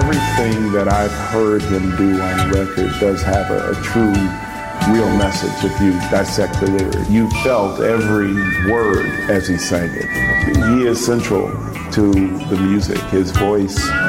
everything that I've heard him do on record does have a true, real message if you dissect the lyric. You felt every word as he sang it. He is central to the music. His voice